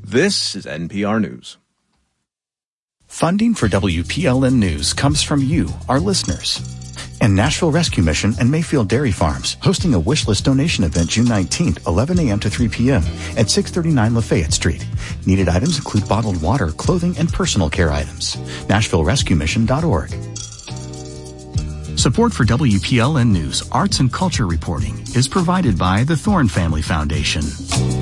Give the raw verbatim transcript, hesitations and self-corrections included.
This is N P R News. Funding for W P L N News comes from you, our listeners. And Nashville Rescue Mission and Mayfield Dairy Farms hosting a wishlist donation event June nineteenth, eleven a.m. to three p.m. at six thirty-nine Lafayette Street. Needed items include bottled water, clothing, and personal care items. Nashville Rescue Mission dot org. Support for W P L N News Arts and Culture Reporting is provided by the Thorne Family Foundation.